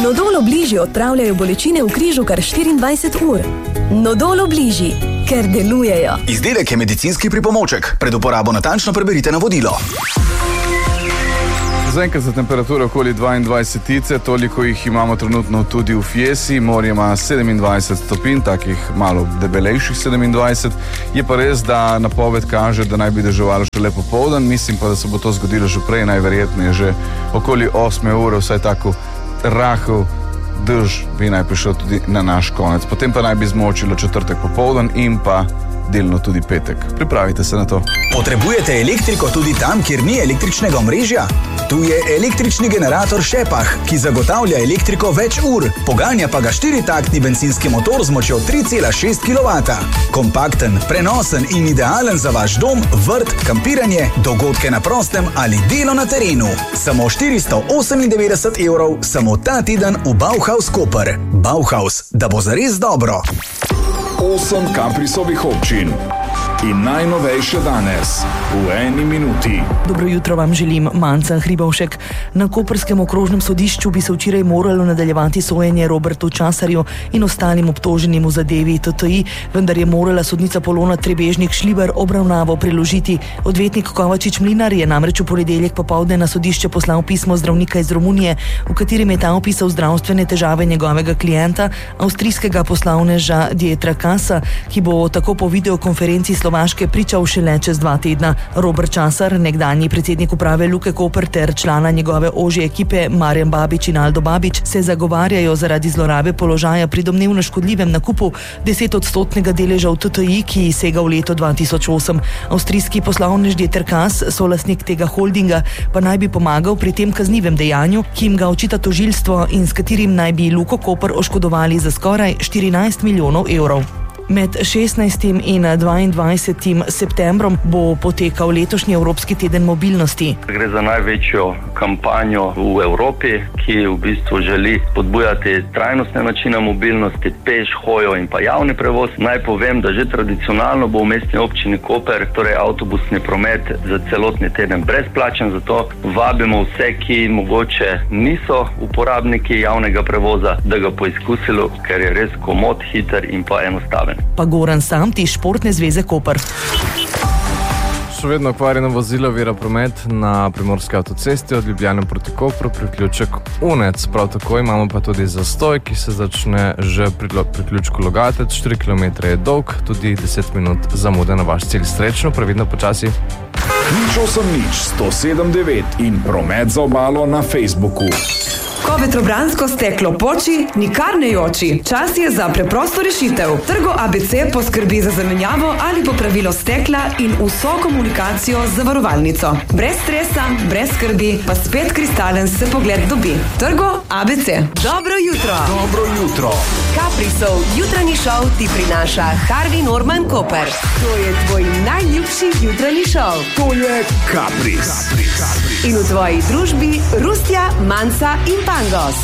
Nodol Obliži odpravljajo bolečine v križu kar 24 ur. Nodol Obliži, ker delujejo. Izdelek je medicinski pripomoček. Pred uporabo natančno preberite navodilo. Zaenkrat za temperature okoli 22, toliko jih imamo trenutno tudi v Fiesi. Morje ima 27 stopinj, takih malo debelejših 27. Je pa res, da napoved kaže, da naj bi deževalo šele popoldan. Mislim pa, da se bo to zgodilo že prej, najverjetneje že okoli 8 ure, vsaj tako rahel dež bi naj prišel tudi na naš konec. Potem pa naj bi zmočilo četrtek popoldan in pa delno tudi petek. Pripravite se na to. Potrebujete elektriko tudi tam, kjer ni električnega omrežja? Tu je električni generator Šepah, ki zagotavlja elektriko več ur. Poganja pa ga 4-taktni bencinski motor z močjo 3,6 kW. Kompakten, prenosen in idealen za vaš dom, vrt, kampiranje, dogodke na prostem ali delo na terenu. Samo 498 €, samo ta teden v Bauhaus Koper. Bauhaus, da bo zares dobro. 8 Kaprisovih občin in najnovejše danes v 1 minuti. Dobro jutro vam želim, Manca Hribovšek. Na koprskem okrožnem sodišču bi se včeraj moralo nadaljevati sojenje Robertu Časarju in ostalim obtoženim v zadevi TTI, vendar je morala sodnica Polona Trebežnik-Šliber obravnavo preložiti. Odvetnik Kovačič Mlinar je namreč v ponedeljek popoldne na sodišče poslal pismo zdravnika iz Romunije, v katerem je ta opisal zdravstvene težave njegovega klienta, avstrijskega poslovneža Dietra Kasa, ki bo tako po videokonferenci Slovaške pričal šele čez 2 tedna. Robert Časar, nekdanji predsednik uprave Luke Koper ter člana njegove ožje ekipe Marjan Babič in Aldo Babič se zagovarjajo zaradi zlorabe položaja pri domnevno škodljivem nakupu 10-odstotnega deleža v TTI, ki sega v leto 2008. Avstrijski poslovnež Dieter Kas, solastnik tega holdinga, pa naj bi pomagal pri tem kaznivem dejanju, ki jim ga očita tožilstvo in s katerim naj bi Luko Koper oškodovali za skoraj 14 milijonov evrov. Med 16. in 22. septembrom bo potekal letošnji Evropski teden mobilnosti. Gre za največjo kampanjo v Evropi, ki v bistvu želi spodbujati trajnostne načine mobilnosti, peš, hojo in pa javni prevoz. Naj povem, da že tradicionalno bo v mestni občini Koper, torej avtobusni promet za celotni teden brezplačen, zato vabimo vse, ki mogoče niso uporabniki javnega prevoza, da ga poizkusilo, ker je res komod, hiter in pa enostaven. Pa Goran Samti, Športne zveze Koper. Še vedno okvarjeno vozilo ovira promet na primorski avtocesti od Ljubljane proti Kopru, priključek Unec. Prav tako imamo pa tudi zastoj, ki se začne že pri priključku Logatec. 4 km je dolg, tudi 10 minut zamude na vaš cilj. Srečno, previdno, počasi. 179 in promet za obalo na Facebooku. Ko vetrobransko steklo poči, nikar ne joči. Čas je za preprosto rešitev. Trgo ABC poskrbi za zamenjavo ali popravilo stekla in vso komunikacijo z zavarovalnico. Brez stresa, brez skrbi, pa spet kristalen se pogled dobi. Trgo ABC. Dobro jutro. Dobro jutro. Kaprisov jutranji šov ti prinaša Harvey Norman Koper. To je tvoj najljubši jutranji šov. To je Kapris. In v tvoji družbi Rustja, Manca in Pangos.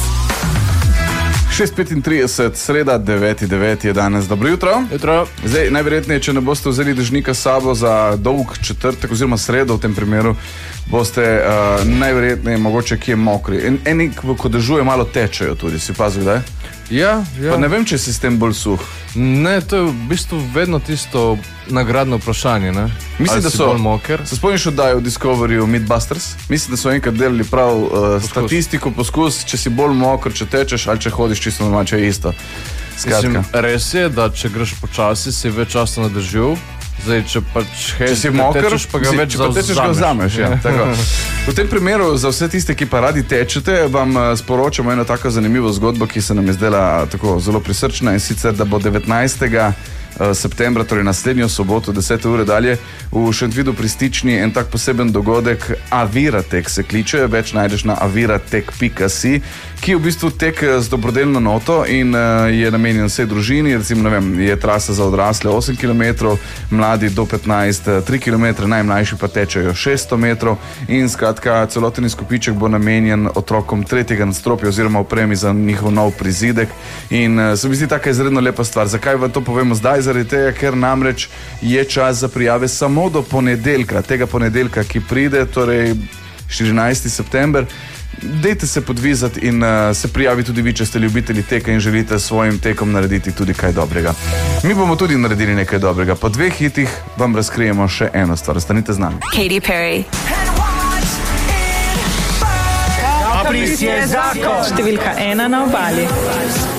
6:35, sreda, 9.9 je danes. Dobro jutro. Jutro. Zdaj, najverjetneje, če ne boste vzeli dežnika s sabo za dolg četrtek oziroma sredo v tem primeru, boste najverjetneje mogoče kje mokri. Eni, ko dežuje, malo tečejo tudi. Si pazil, da je? Ja. Pa ne vem, če si s tem bolj suh. Ne, to je v bistvu vedno tisto nagradno vprašanje, ne? Mislim, da so bolj moker. Se spomniš oddaje v Discoveryju Mythbusters? Mislim, da so enkrat delali prav statistiko, poskus, če si bolj moker, če tečeš ali če hodiš čisto normalno, če je isto. Mislim, res je, da če greš počasi, si več časa na dežju. Zdaj, če si moker, tečeš, pa ga več tečeš, ga vzameš. Ja, v tem primeru, za vse tiste, ki pa radi tečete, vam sporočamo eno tako zanimivo zgodbo, ki se nam je zdela tako zelo prisrčna, in sicer, da bo 19. septembra, torej naslednjo soboto, 10 ure dalje, v Šentvidu pri Stični en tak poseben dogodek, Aviratek se kliče, več najdeš na aviratek.si, ki je v bistvu tek z dobrodelno noto in je namenjen vsej družini. Recimo, ne vem, je trasa za odrasle 8 km, mladi do 15 3 km, najmlajši pa tečejo 600 metrov in skratka celoten izkupiček bo namenjen otrokom 3. nadstropja oziroma opremi za njihov nov prizidek in se mi zdi taka izredno lepa stvar. Zakaj vam to povemo zdaj? Zaradi tega, ker namreč je čas za prijave samo do ponedeljka, tega ponedeljka, ki pride, torej 14. september. dejte se podvizati in se prijaviti tudi vi, če ste ljubitelji teka in želite s svojim tekom narediti tudi kaj dobrega. Mi bomo tudi naredili nekaj dobrega. Po 2 hitih vam razkrijemo še eno stvar. Ostanite z nami. Katy Perry. Številka 1 na obali.